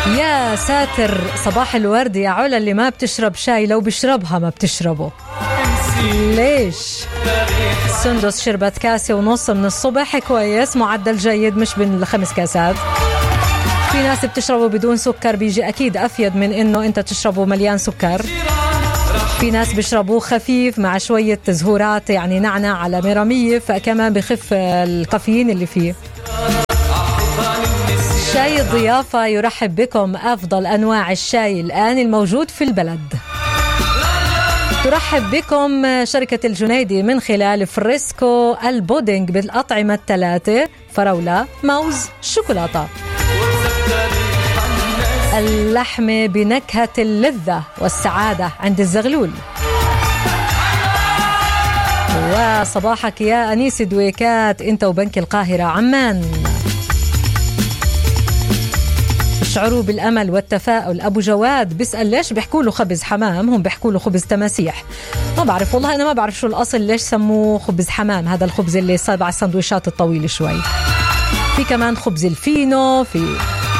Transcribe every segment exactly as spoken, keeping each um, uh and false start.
يا ساتر، صباح الورد يا علا. اللي ما بتشرب شاي لو بشربها ما بتشربه. ليش؟ سندس شربت كاسة ونص من الصبح، كويس، معدل جيد، مش بين الخمس كاسات. في ناس بتشربه بدون سكر، بيجي أكيد أفيد من إنه أنت تشربه مليان سكر. في ناس بيشربوه خفيف مع شوية زهورات، يعني نعناع على ميرامية، فكمان بخف الكافيين اللي فيه. شاي الضيافة يرحب بكم. أفضل أنواع الشاي الآن الموجود في البلد. ترحب بكم شركة الجنيدي من خلال فريسكو البودينج بالأطعمة الثلاثة: فراولة، موز، شوكولاتة. اللحمة بنكهة اللذة والسعادة عند الزغلول. وصباحك يا أنيس دويكات، أنت وبنك القاهرة عمان. شعروا بالأمل والتفاؤل. أبو جواد بيسأل ليش بيحكوا له خبز حمام، هم بيحكوا له خبز تماسيح. ما بعرف والله، أنا ما بعرف شو الأصل ليش سموه خبز حمام. هذا الخبز اللي صابع السندويشات الطويل شوي. في كمان خبز الفينو. في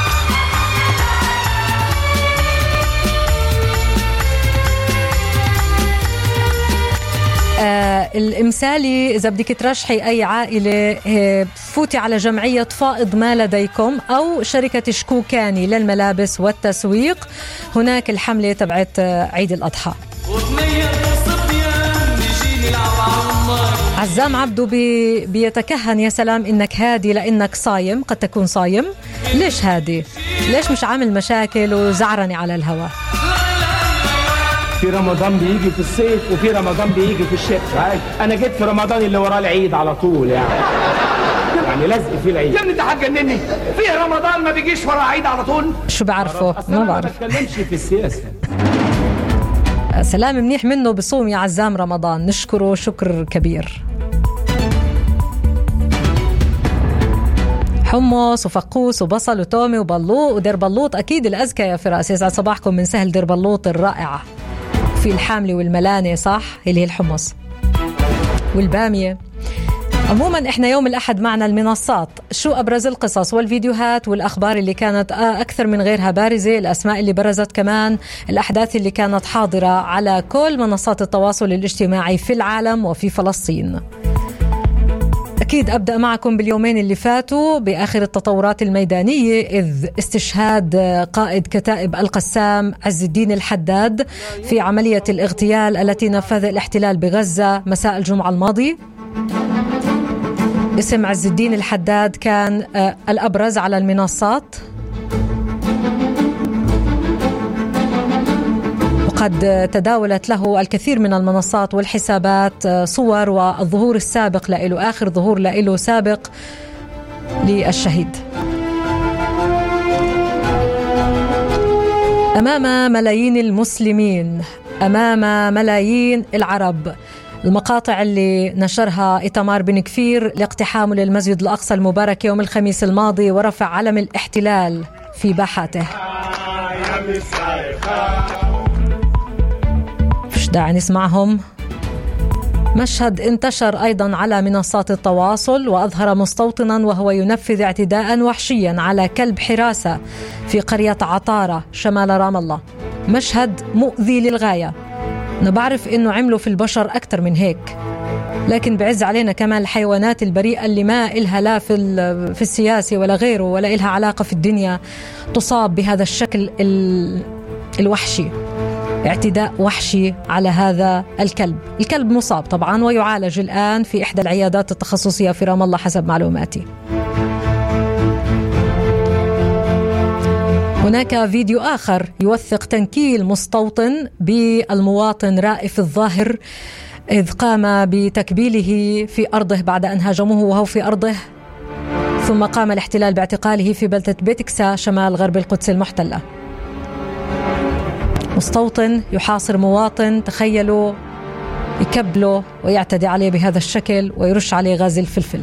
آه الإمثالي، إذا بدك ترشحي أي عائلة آه فوتي على جمعية فائض ما لديكم أو شركة شكوكاني للملابس والتسويق. هناك الحملة تبعت آه عيد الأضحى. عزام عبدو بي بيتكهن. يا سلام إنك هادي لأنك صايم. قد تكون صايم. ليش هادي؟ ليش مش عامل مشاكل وزعرني على الهواء؟ في رمضان بيجي في الصيف وفي رمضان بيجي في الشتاء. انا جيت في رمضان اللي وراه العيد على طول، يعني يعني لازق في العيد. يا ابني ده هتجنني، في رمضان ما بيجيش وراه عيد على طول. شو بعرفه؟ ما بعرف. ما بتكلمش في السياسه. سلام منيح منه بصوم يا عزام رمضان، نشكره شكر كبير. حمص وفقوس وبصل وتومي وبلوط ودير بلوط، أكيد الأزكى يا فراس. يسعد صباحكم من سهل دير بلوط الرائعة. في الحاملة والملانة، صح، اللي هي الحمص والبامية. عموما احنا يوم الأحد معنا المنصات. شو أبرز القصص والفيديوهات والأخبار اللي كانت أكثر من غيرها بارزة، الأسماء اللي برزت، كمان الأحداث اللي كانت حاضرة على كل منصات التواصل الاجتماعي في العالم وفي فلسطين. أكيد أبدأ معكم باليومين اللي فاتوا بآخر التطورات الميدانية، إذ استشهاد قائد كتائب القسام عز الدين الحداد في عملية الاغتيال التي نفذ الاحتلال بغزة مساء الجمعة الماضي. اسم عز الدين الحداد كان الأبرز على المنصات، وقد تداولت له الكثير من المنصات والحسابات صور والظهور السابق له، آخر ظهور له سابق للشهيد أمام ملايين المسلمين، أمام ملايين العرب. المقاطع اللي نشرها إيتمار بن كفير لاقتحامه للمسجد الأقصى المبارك يوم الخميس الماضي ورفع علم الاحتلال في باحاته. فش داعي نسمعهم. مشهد انتشر أيضا على منصات التواصل وأظهر مستوطنا وهو ينفذ اعتداء وحشيا على كلب حراسة في قرية عطارة شمال رام الله. مشهد مؤذي للغاية. أنا بعرف إنه عملوا في البشر أكتر من هيك، لكن بعز علينا كمان الحيوانات البريئة اللي ما إلها لا في في السياسة ولا غيره ولا إلها علاقة في الدنيا تصاب بهذا الشكل الوحشي. اعتداء وحشي على هذا الكلب. الكلب مصاب طبعا ويعالج الآن في إحدى العيادات التخصصية في رام الله حسب معلوماتي. هناك فيديو آخر يوثق تنكيل مستوطن بالمواطن رائف الظاهر إذ قام بتكبيله في أرضه بعد أن هاجموه وهو في أرضه، ثم قام الاحتلال باعتقاله في بلدة بيتكسا شمال غرب القدس المحتلة. مستوطن يحاصر مواطن، تخيلوا، يكبله ويعتدي عليه بهذا الشكل ويرش عليه غاز الفلفل.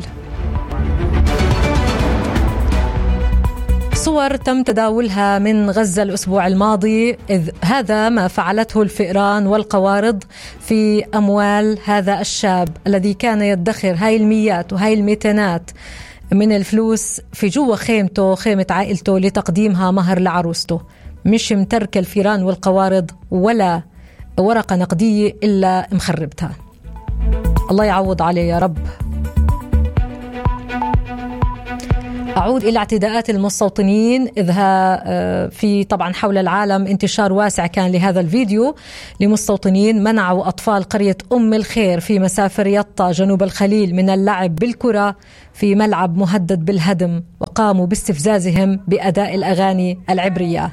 صور تم تداولها من غزة الأسبوع الماضي، إذ هذا ما فعلته الفئران والقوارض في أموال هذا الشاب الذي كان يدخر هاي الميات وهاي الميتينات من الفلوس في جوا خيمته، خيمة عائلته، لتقديمها مهر لعروسته. مش مترك الفيران والقوارض ولا ورقة نقدية إلا مخربتها. الله يعوض عليه يا رب. أعود إلى اعتداءات المستوطنين، إذها في طبعا حول العالم انتشار واسع كان لهذا الفيديو لمستوطنين منعوا أطفال قرية أم الخير في مسافر يطا جنوب الخليل من اللعب بالكرة في ملعب مهدد بالهدم، وقاموا باستفزازهم بأداء الأغاني العبرية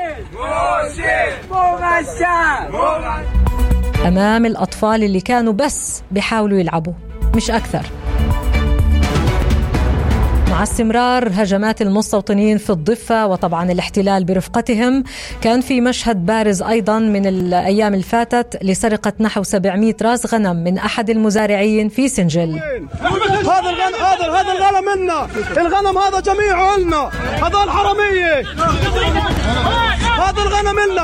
أمام الأطفال اللي كانوا بس بيحاولوا يلعبوا مش أكثر. مع استمرار هجمات المستوطنين في الضفة وطبعا الاحتلال برفقتهم، كان في مشهد بارز أيضا من الأيام الفاتت لسرقة نحو سبعمائة راس غنم من أحد المزارعين في سنجل. هذا الغنم هذا هذا الغنم منا، الغنم هذا جميعه لنا، هذا الحرامية، هذا الغنم لنا،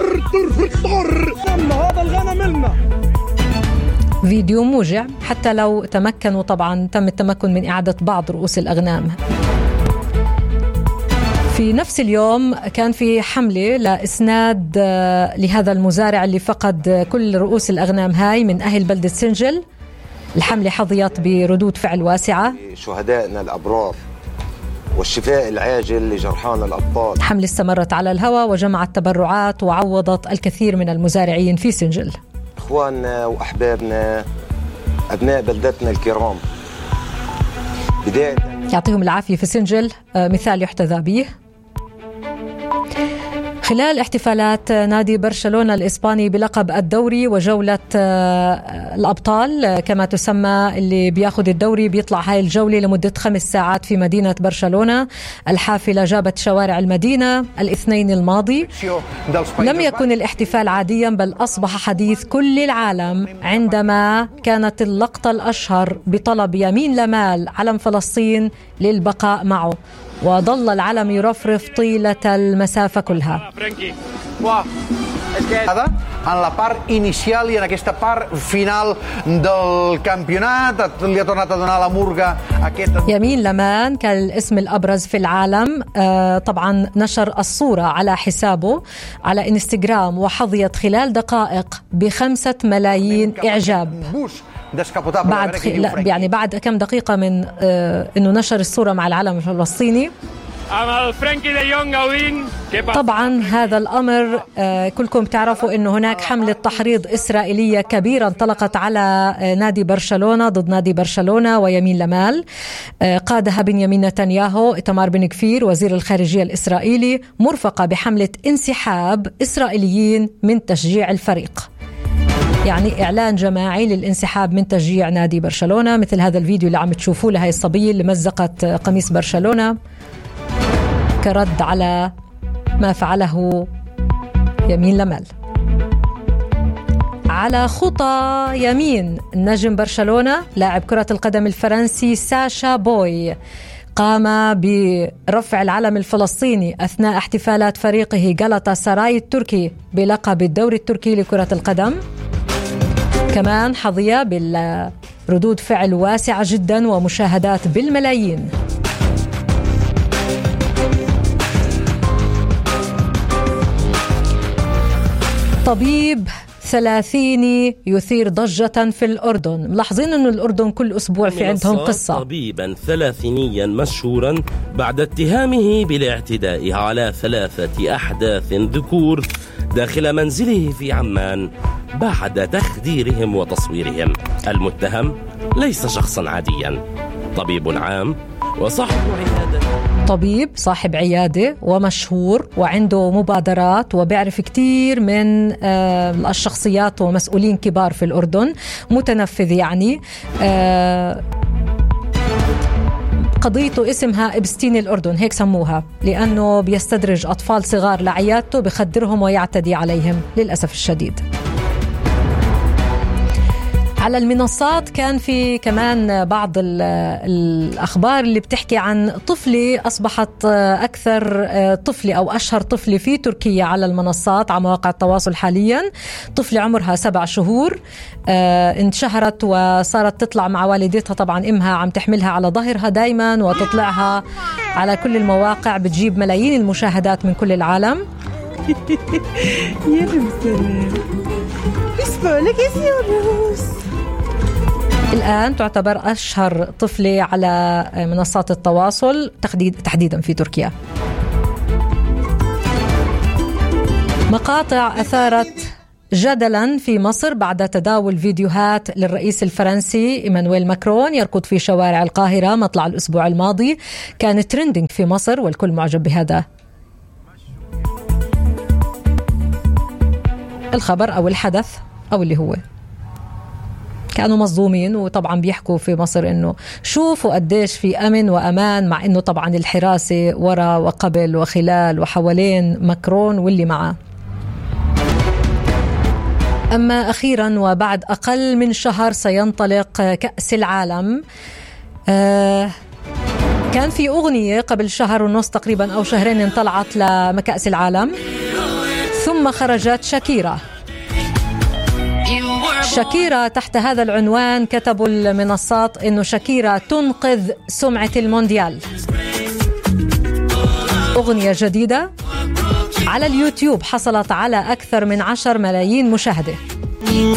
هذا الغنم لنا. فيديو موجع حتى لو تمكنوا، طبعا تم التمكن من إعادة بعض رؤوس الأغنام. في نفس اليوم كان في حملة لإسناد لهذا المزارع اللي فقد كل رؤوس الأغنام هاي من أهل بلدة سنجل. الحملة حظيت بردود فعل واسعة. شهدائنا الأبرار والشفاء العاجل لجرحانا الأبطال. حملة استمرت على الهواء وجمعت تبرعات وعوضت الكثير من المزارعين في سنجل. إخواننا وأحبابنا أبناء بلدتنا الكرام، بداية يعطيهم العافية في سنجل مثال يحتذى به. خلال احتفالات نادي برشلونة الإسباني بلقب الدوري وجولة الأبطال كما تسمى، اللي بياخد الدوري بيطلع هاي الجولة لمدة خمس ساعات في مدينة برشلونة. الحافلة جابت شوارع المدينة الاثنين الماضي. لم يكن الاحتفال عاديا، بل أصبح حديث كل العالم عندما كانت اللقطة الأشهر بطلب يمين لمال علم فلسطين للبقاء معه، وظل العلم يرفرف طيلة المسافة كلها. En la part inicial i en aquesta part final del campionat li ha tornat a donar la murga aquest. يمين لمان كان الاسم الأبرز في العالم. آه طبعا نشر الصورة على حسابه على إنستغرام، وحظيت خلال دقائق بخمسة ملايين إعجاب. بعد خ... لا يعني بعد كم دقيقة من آه إنه نشر الصورة مع العلم الفلسطيني. طبعا هذا الأمر آه كلكم تعرفوا أنه هناك حملة تحريض إسرائيلية كبيرة انطلقت على آه نادي برشلونة ضد نادي برشلونة ويمين لمال. آه قادها بنيامين نتنياهو. إتمار بن كفير وزير الخارجية الإسرائيلي مرفقة بحملة انسحاب إسرائيليين من تشجيع الفريق، يعني إعلان جماعي للانسحاب من تشجيع نادي برشلونة. مثل هذا الفيديو اللي عم تشوفوه لهي الصبية اللي مزقت قميص برشلونة كرد على ما فعله يمين لمال. على خطى يمين نجم برشلونة لاعب كرة القدم الفرنسي ساشا بوي قام برفع العلم الفلسطيني أثناء احتفالات فريقه غالاتا سراي التركي بلقب الدوري التركي لكرة القدم. كمان حظي بالردود فعل واسعة جدا ومشاهدات بالملايين. طبيب ثلاثيني يثير ضجة في الأردن. ملاحظين أن الأردن كل أسبوع في عندهم قصة. طبيبا ثلاثينيا مشهورا بعد اتهامه بالاعتداء على ثلاثة أحداث ذكور داخل منزله في عمان بعد تخديرهم وتصويرهم. المتهم ليس شخصا عاديا، طبيب عام وصاحب عيادة. طبيب صاحب عيادة ومشهور وعنده مبادرات وبيعرف كتير من آه الشخصيات ومسؤولين كبار في الأردن، متنفذ يعني. آه قضيته اسمها إبستين الأردن، هيك سموها، لأنه بيستدرج أطفال صغار لعيادته بخدرهم ويعتدي عليهم للأسف الشديد. على المنصات كان في كمان بعض الأخبار اللي بتحكي عن طفلة أصبحت أكثر طفلة أو أشهر طفلة في تركيا على المنصات على مواقع التواصل حاليا. طفلة عمرها سبع شهور انشهرت وصارت تطلع مع والدتها، طبعا إمها عم تحملها على ظهرها دايما وتطلعها على كل المواقع، بتجيب ملايين المشاهدات من كل العالم. الآن تعتبر أشهر طفلة على منصات التواصل تحديد تحديدا في تركيا. مقاطع أثارت جدلا في مصر بعد تداول فيديوهات للرئيس الفرنسي إيمانويل ماكرون يركض في شوارع القاهرة مطلع الأسبوع الماضي. كان ترندنج في مصر والكل معجب بهذا الخبر أو الحدث أو اللي هو كانوا مصدومين، وطبعا بيحكوا في مصر إنه شوفوا قديش في أمن وأمان، مع إنه طبعا الحراسة ورا وقبل وخلال وحوالين ماكرون واللي معه. أما أخيرا وبعد أقل من شهر سينطلق كأس العالم. آه كان في أغنية قبل شهر ونص تقريبا أو شهرين انطلعت لكأس العالم، ثم خرجت شاكيرا. شاكيرا تحت هذا العنوان كتبوا المنصات إنه شاكيرا تنقذ سمعة المونديال. أغنية جديدة على اليوتيوب حصلت على أكثر من عشر ملايين مشاهدة.